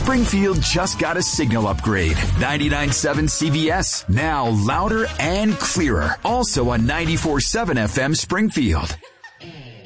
Springfield just got a signal upgrade. 99.7 CBS, now louder and clearer. Also on 94.7 FM Springfield.